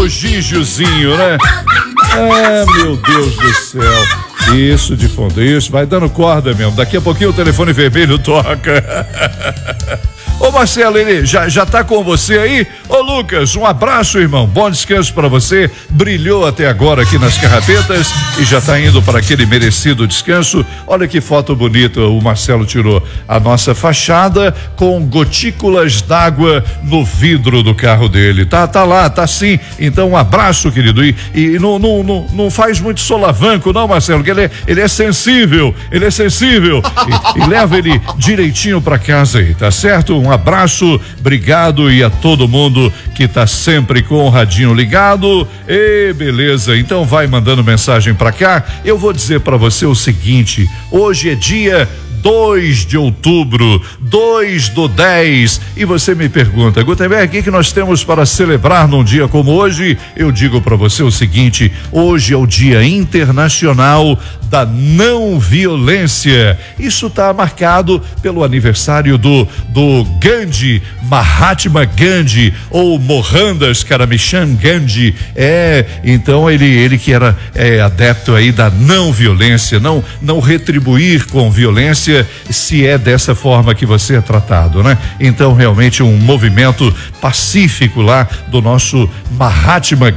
Ô Gigiozinho, né? Ah, meu Deus do céu. Isso de fundo, isso, vai dando corda mesmo. Daqui a pouquinho o telefone vermelho toca. Ô Marcelo, ele já tá com você aí? Ô Lucas, um abraço, irmão. Bom descanso pra você. Brilhou até agora aqui nas carrapetas e já tá indo para aquele merecido descanso. Olha que foto bonita o Marcelo tirou. A nossa fachada com gotículas d'água no vidro do carro dele. Tá lá, tá sim. Então um abraço, querido. E não faz muito solavanco, não, Marcelo, que ele é sensível. Ele é sensível. E leva ele direitinho pra casa aí, tá certo? Um abraço, obrigado e a todo mundo que tá sempre com o radinho ligado. E beleza, então vai mandando mensagem pra cá. Eu vou dizer pra você o seguinte: hoje é dia 2 de outubro, 2/10, e você me pergunta, Gutenberg, o que nós temos para celebrar num dia como hoje? Eu digo para você o seguinte: hoje é o Dia Internacional da Não Violência. Isso está marcado pelo aniversário do Gandhi, Mahatma Gandhi, ou Mohandas Karamchand Gandhi. Então ele que era adepto aí da não violência, não retribuir com violência, se é dessa forma que você é tratado, né? Então realmente um movimento pacífico lá do nosso Mahatma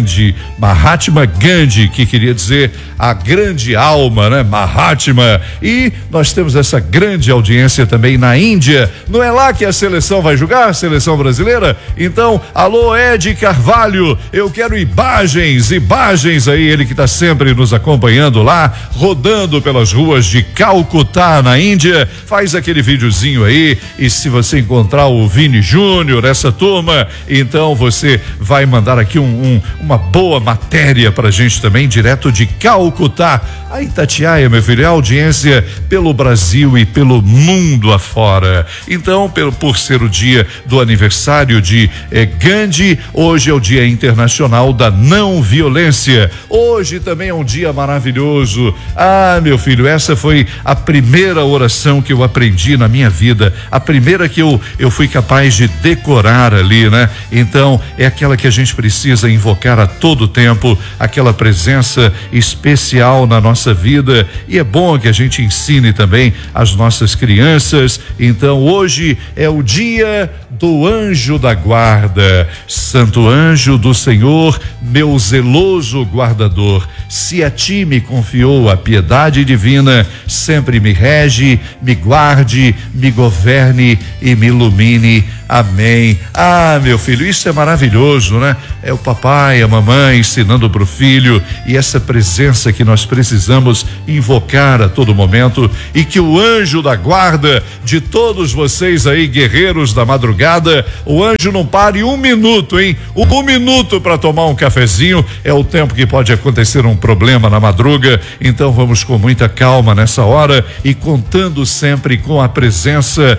Gandhi, que queria dizer a grande alma, né? Mahatma. E nós temos essa grande audiência também na Índia. Não é lá que a seleção vai jogar, a seleção brasileira? Então, alô Ed Carvalho, eu quero imagens aí, ele que está sempre nos acompanhando lá, rodando pelas ruas de Calcutá, na Índia. Faz aquele videozinho aí, e se você encontrar o Vini Júnior, essa turma, então você vai mandar aqui uma boa matéria pra gente também, direto de Calcutá. A Itatiaia, meu filho, é audiência pelo Brasil e pelo mundo afora. Então, por ser o dia do aniversário de Gandhi, hoje é o Dia Internacional da Não Violência. Hoje também é um dia maravilhoso. Ah, meu filho, essa foi a primeira oração que eu aprendi na minha vida, a primeira que eu fui capaz de decorar ali, né? Então, é aquela que a gente precisa invocar a todo tempo, aquela presença especial na nossa vida, e é bom que a gente ensine também as nossas crianças. Então, hoje é o dia do anjo da guarda. Santo anjo do Senhor, meu zeloso guardador, se a ti me confiou a piedade divina, sempre me rege, me guarde, me governe e me ilumine. Amém. Ah, meu filho, isso é maravilhoso, né? É o papai, a mamãe ensinando pro filho, e essa presença que nós precisamos invocar a todo momento, e que o anjo da guarda de todos vocês aí, guerreiros da madrugada, o anjo não pare um minuto, hein? Um minuto para tomar um cafezinho, é o tempo que pode acontecer um problema na madruga. Então vamos com muita calma nessa hora, e contando sempre com a presença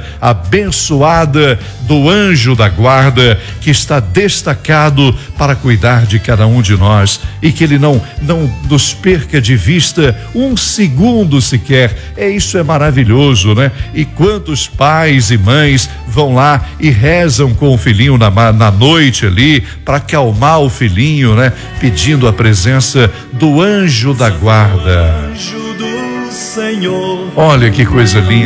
abençoada do anjo da guarda, que está destacado para cuidar de cada um de nós, e que ele não nos perca de vista um segundo sequer. Isso é maravilhoso, né? E quantos pais e mães vão lá e rezam com o filhinho na noite ali, para acalmar o filhinho, né? Pedindo a presença do anjo da guarda. Olha que coisa linda.